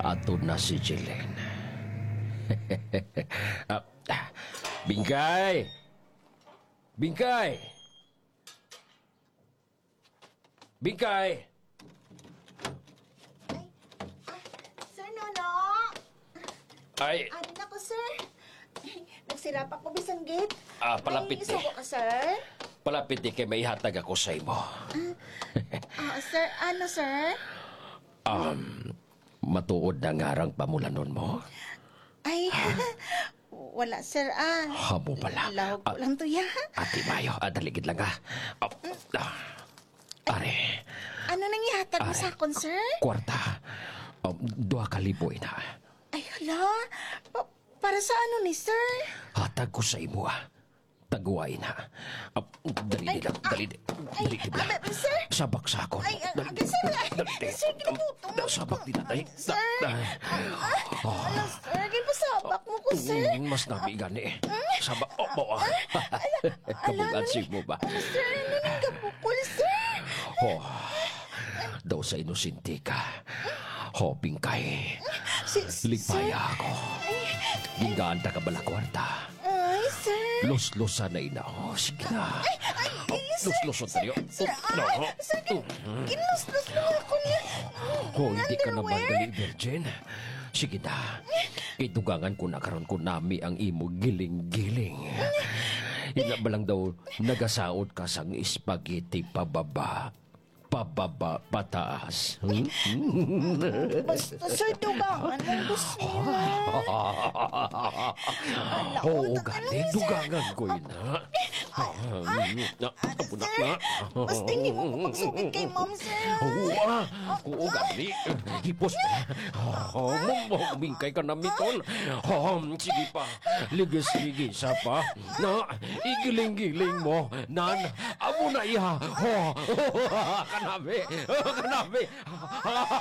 Ato na si Jillian. Ah, Bingkay! Bingkay! Bingkay! Sir Nono! Ay, Ano na ko, sir? Nagsirap ako bisan gate. palapit May isugo ka, sir? palapit kay may hatag ako sa imo. Sir, ano, sir? Matuod na ngarang pamulanon mo. Ay, wala, sir. Hamo pala. Lahog ko lang to, ya. Ati Mayo, daligid lang ha. Are, Ano nang ihatag mo sa akon, sir? kwarta. 2,000 na. Ay, hala. Para sa ano ni, sir? Hatag ko sa imo Taguay na. Dali lang, dali lang. Sir? Sabak sa ako. Ay, sir. Sir, kinabuto mo. Sabak din na. Sir? Alam, sir. Ginpasabak mo ko, sir. Mas nabi gani. Sabak. Ala, Kabugansig mo ba? Sir, ano nang gabukol, sir? Daw sa inosente ka. Hoping kay. Ligpaya ako. Gingaan ta ka bala kwarta. Ay, sir. Los-losan na ina. Sige na. Los-losan tayo. Sir, kinlos-los lang ako niya. Hindi ka naman gali, Virgin. Sige na. Itugangan ko na karon ko nami ang imo giling-giling. Ina ba lang daw nagasaot ka sang spaghetti pababa, pataas. Basta, sir, tubangan mo gusto niya. Oo, gani. Dugangan ko yun, ha? Apunak na. Basta hindi mo ko magsugid kay ma'am, sir. Oo, gani. Hipos na. Bingkay ka na, Mikon. Sige pa. Ligis-ligisa pa. Na, igiling-giling mo. Nan, amo na iha. Kanabi.